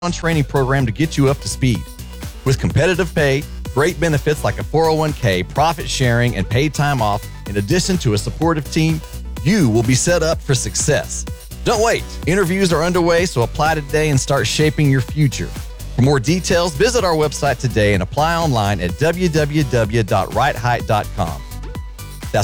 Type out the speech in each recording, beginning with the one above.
training program to get you up to speed. With competitive pay, great benefits like a 401k, profit sharing, and paid time off, in addition to a supportive team, you will be set up for success. Don't wait. Interviews are underway, so apply today and start shaping your future. For more details, visit our website today and apply online at www.rightheight.com. That's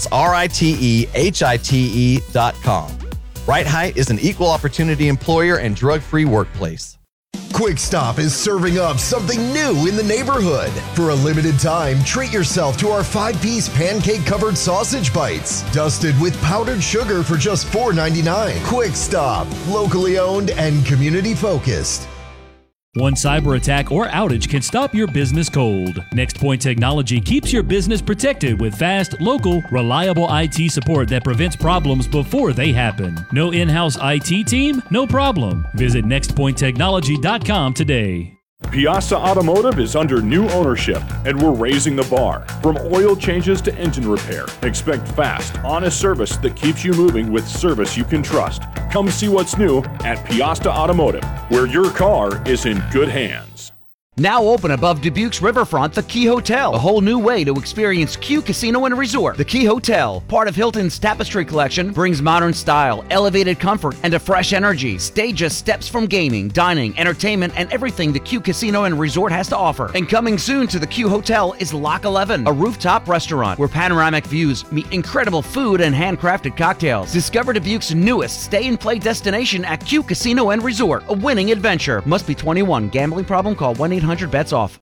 RITEHITE.com. Right Height is an equal opportunity employer and drug-free workplace. Quick Stop is serving up something new in the neighborhood. For a limited time, treat yourself to our 5-piece pancake-covered sausage bites, dusted with powdered sugar for just $4.99. Quick Stop, locally owned and community-focused. One cyber attack or outage can stop your business cold. NextPoint Technology keeps your business protected with fast, local, reliable IT support that prevents problems before they happen. No in-house IT team? No problem. Visit nextpointtechnology.com today. Piasta Automotive is under new ownership, and we're raising the bar. From oil changes to engine repair, expect fast, honest service that keeps you moving with service you can trust. Come see what's new at Piasta Automotive, where your car is in good hands. Now open above Dubuque's Riverfront, the Key Hotel. A whole new way to experience Q Casino and Resort. The Key Hotel, part of Hilton's Tapestry Collection, brings modern style, elevated comfort, and a fresh energy. Stay just steps from gaming, dining, entertainment, and everything the Q Casino and Resort has to offer. And coming soon to the Q Hotel is Lock 11, a rooftop restaurant where panoramic views meet incredible food and handcrafted cocktails. Discover Dubuque's newest stay-and-play destination at Q Casino and Resort. A winning adventure. Must be 21. Gambling problem? Call 1-800-BETS-OFF.